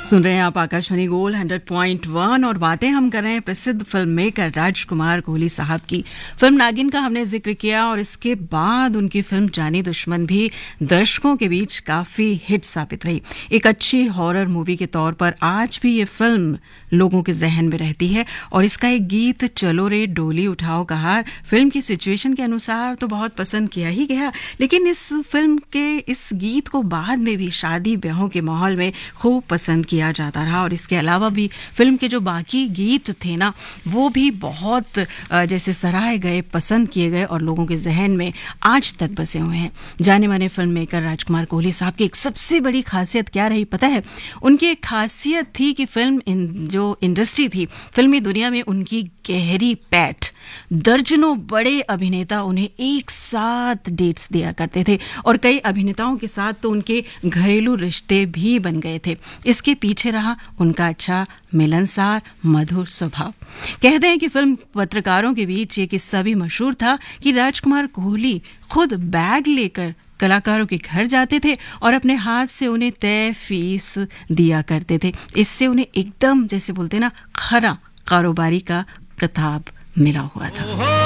सुन रहे हैं आप आकाशवाणी गोल्ड 100.1 और बातें हम कर रहे हैं प्रसिद्ध फिल्म मेकर राजकुमार कोहली साहब की। फिल्म नागिन का हमने जिक्र किया और इसके बाद उनकी फिल्म जानी दुश्मन भी दर्शकों के बीच काफी हिट साबित रही। एक अच्छी हॉरर मूवी के तौर पर आज भी ये फिल्म लोगों के जहन में रहती है और इसका एक गीत चलो रे डोली उठाओ का हार फिल्म की सिचुएशन के अनुसार तो बहुत पसंद किया ही गया, लेकिन इस फिल्म के इस गीत को बाद में भी शादी ब्याहों के माहौल में खूब पसंद किया जाता रहा। और इसके अलावा भी फिल्म के जो बाकी गीत थे ना, वो भी बहुत जैसे सराहे गए, पसंद किए गए और लोगों के जहन में आज तक बसे हुए हैं। जाने माने फिल्म मेकर राजकुमार कोहली साहब की एक सबसे बड़ी खासियत क्या रही पता है? उनकी एक खासियत थी कि फिल्म जो इंडस्ट्री थी, फिल्मी दुनिया में उनकी गहरी पैठ, दर्जनों बड़े अभिनेता उन्हें एक साथ डेट्स दिया करते थे और कई अभिनेताओं के साथ तो उनके घरेलू रिश्ते भी बन गए थे। इसके पीछे रहा उनका अच्छा मिलनसार मधुर स्वभाव। कहते हैं कि फिल्म पत्रकारों के बीच ये किस्सा भी मशहूर था कि राजकुमार कोहली खुद बैग लेकर कलाकारों के घर जाते थे और अपने हाथ से उन्हें तय फीस दिया करते थे। इससे उन्हें एकदम जैसे बोलते ना खरा कारोबारी का खिताब मिला हुआ था।